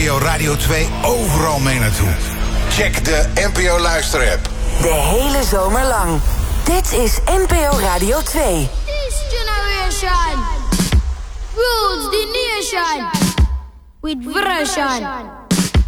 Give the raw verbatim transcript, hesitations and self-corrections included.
O Radio twee overal mee naartoe. Check de N P O luisterapp. De hele zomer lang. Dit is N P O Radio twee. This generation rules the nation with version.